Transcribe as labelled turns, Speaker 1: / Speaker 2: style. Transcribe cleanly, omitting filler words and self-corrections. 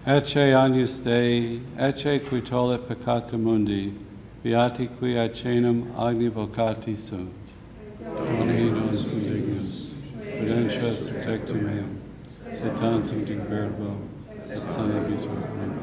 Speaker 1: Ecce agnus Dei, ecce qui tollit peccata mundi, beati qui acenum agni vocati sunt. Doni nos indignus, prudentias tectum meum, se tantum digerbo, et sanabitur.